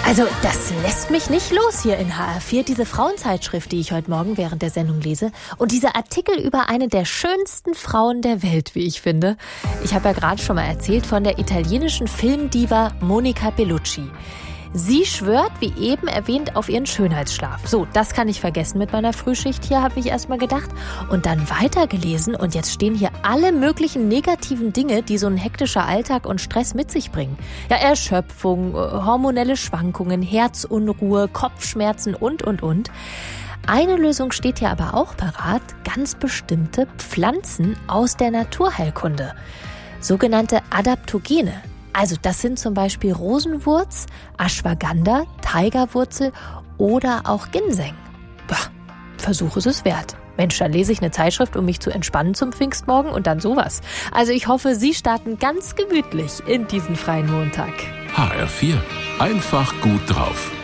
Also, das lässt mich nicht los hier in HR4, diese Frauenzeitschrift, die ich heute Morgen während der Sendung lese. Und dieser Artikel über eine der schönsten Frauen der Welt, wie ich finde. Ich habe ja gerade schon mal erzählt von der italienischen Filmdiva Monica Bellucci. Sie schwört, wie eben erwähnt, auf ihren Schönheitsschlaf. So, das kann ich vergessen mit meiner Frühschicht hier, habe ich erst mal gedacht. Und dann weitergelesen und jetzt stehen hier alle möglichen negativen Dinge, die so ein hektischer Alltag und Stress mit sich bringen. Ja, Erschöpfung, hormonelle Schwankungen, Herzunruhe, Kopfschmerzen und. Eine Lösung steht hier aber auch parat, ganz bestimmte Pflanzen aus der Naturheilkunde. Sogenannte Adaptogene. Also das sind zum Beispiel Rosenwurz, Ashwagandha, Tigerwurzel oder auch Ginseng. Versuch ist es wert. Mensch, dann lese ich eine Zeitschrift, um mich zu entspannen zum Pfingstmorgen und dann sowas. Also ich hoffe, Sie starten ganz gemütlich in diesen freien Montag. HR4. Einfach gut drauf.